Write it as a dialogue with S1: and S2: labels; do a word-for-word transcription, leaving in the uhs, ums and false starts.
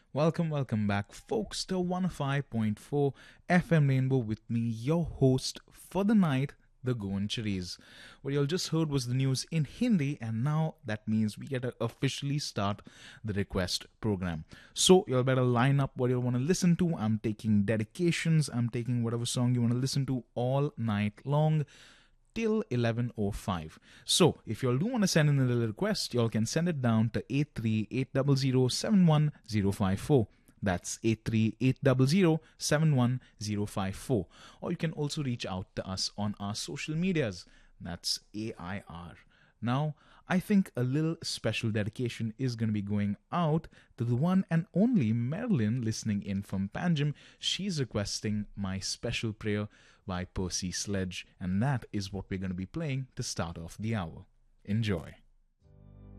S1: Welcome, welcome back, folks, to one oh five point four F M Rainbow with me, your host for the night, the Goan Cherise. What you all just heard was the news in Hindi, and now that means we get to officially start the request program. So, you all better line up what you want to listen to. I'm taking dedications, I'm taking whatever song you want to listen to all night long till eleven oh five. So, if you all do want to send in a little request, you all can send it down to eight three eight zero zero seven one zero five four. That's eight three eight zero zero seven one zero five four. Or you can also reach out to us on our social medias. That's A I R. Now, I think a little special dedication is going to be going out to the one and only Marilyn listening in from Panjim. She's requesting My Special Prayer by Percy Sledge, and that is what we're going to be playing to start off the hour. Enjoy.